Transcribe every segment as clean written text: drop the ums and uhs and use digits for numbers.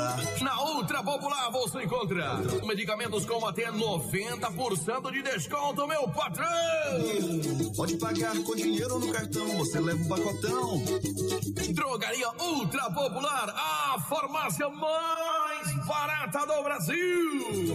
Popular. Na Ultra Popular você encontra medicamentos com até 90% de desconto, meu patrão! Pode pagar com dinheiro ou no cartão, você leva um pacotão. Drogaria Ultra Popular, a farmácia mais barata do Brasil!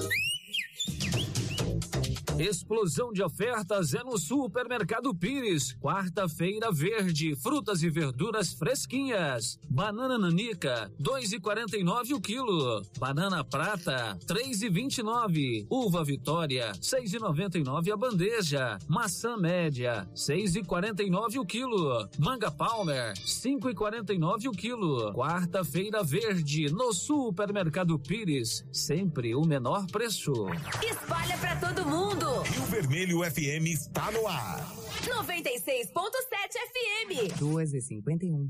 Explosão de ofertas é no Supermercado Pires. Quarta-feira verde, frutas e verduras fresquinhas. Banana nanica, 2,49 o quilo. Banana prata, 3,29. Uva Vitória, 6,99 a bandeja. Maçã média, 6,49 o quilo. Manga Palmer, 5,49 o quilo. Quarta-feira verde no Supermercado Pires. Sempre o menor preço. Espalha pra todo mundo. Rio Vermelho FM está no ar. 96.7 FM. 2h51.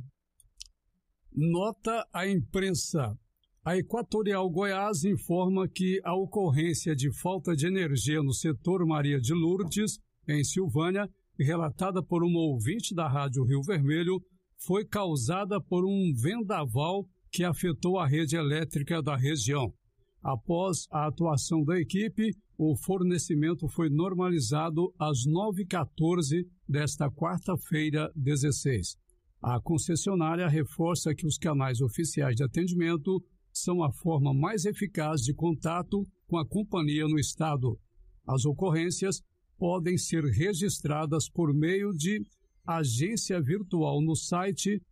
Nota à imprensa. A Equatorial Goiás informa que a ocorrência de falta de energia no setor Maria de Lourdes, em Silvânia, relatada por uma ouvinte da Rádio Rio Vermelho, foi causada por um vendaval que afetou a rede elétrica da região. Após a atuação da equipe, o fornecimento foi normalizado às 9h14 desta quarta-feira, 16. A concessionária reforça que os canais oficiais de atendimento são a forma mais eficaz de contato com a companhia no estado. As ocorrências podem ser registradas por meio de agência virtual no site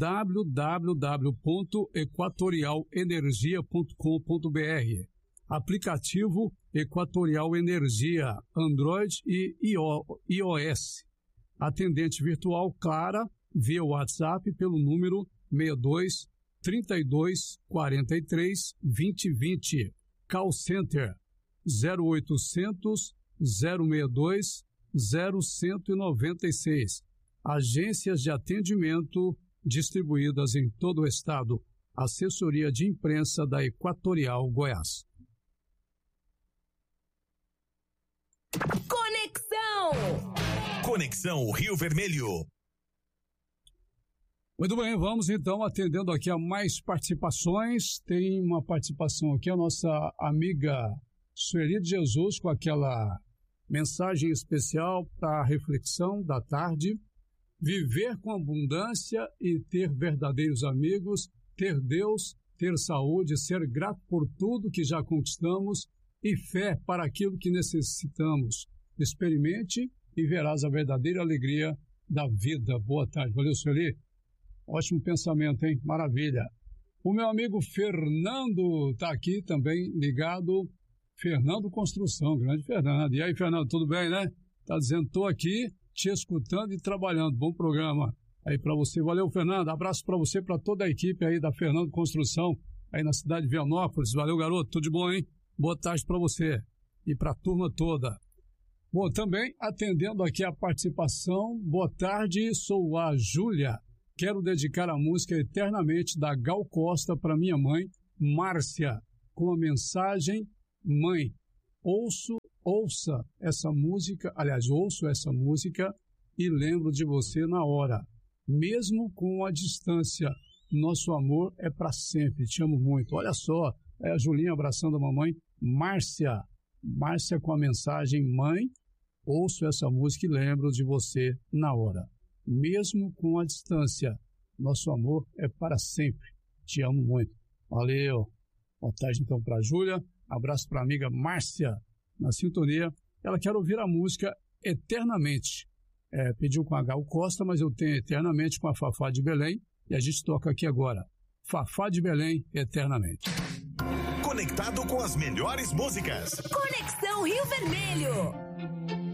www.equatorialenergia.com.br, aplicativo Equatorial Energia, Android e iOS. Atendente virtual Clara, via WhatsApp pelo número 62 32 43 2020. Call Center 0800 062 0196. Agências de atendimento distribuídas em todo o estado. Assessoria de imprensa da Equatorial Goiás. Conexão Rio Vermelho. Muito bem, vamos então atendendo aqui a mais participações. Tem uma participação aqui, a nossa amiga Sueli de Jesus, com aquela mensagem especial para a reflexão da tarde. Viver com abundância e ter verdadeiros amigos, ter Deus, ter saúde, ser grato por tudo que já conquistamos e fé para aquilo que necessitamos. Experimente e verás a verdadeira alegria da vida. Boa tarde. Valeu, Sueli. Ótimo pensamento, hein? Maravilha. O meu amigo Fernando está aqui também ligado. Fernando Construção, grande Fernando. E aí, Fernando, tudo bem, né? Tá dizendo, tô aqui te escutando e trabalhando. Bom programa aí para você. Valeu, Fernando. Abraço para você, para toda a equipe aí da Fernando Construção, aí na cidade de Vianópolis. Valeu, garoto. Tudo de bom, hein? Boa tarde para você e para a turma toda. Bom, também atendendo aqui a participação. Boa tarde, sou a Júlia. Quero dedicar a música Eternamente da Gal Costa para minha mãe, Márcia, com a mensagem: mãe, ouço essa música e lembro de você na hora, mesmo com a distância. Nosso amor é para sempre, te amo muito. Olha só, é a Julinha abraçando a mamãe, Márcia com a mensagem: mãe, ouço essa música e lembro de você na hora, mesmo com a distância. Nosso amor é para sempre, te amo muito. Valeu. Boa tarde então para a Júlia. Abraço para a amiga Márcia na sintonia. Ela quer ouvir a música Eternamente. Pediu com a Gal Costa, mas eu tenho Eternamente com a Fafá de Belém e a gente toca aqui agora. Fafá de Belém, Eternamente. Conectado com as melhores músicas. Conexão Rio Vermelho.